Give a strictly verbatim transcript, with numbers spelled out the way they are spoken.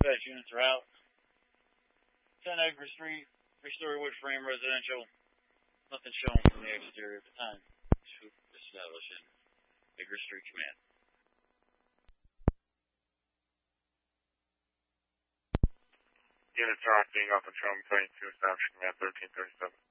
Dispatch units are out. ten Acre Street, three-story wood frame residential. Nothing shown from the exterior at the time. Establishing Acre Street Command. Units are acting up and showing twenty-two, establishing command thirteen thirty-seven.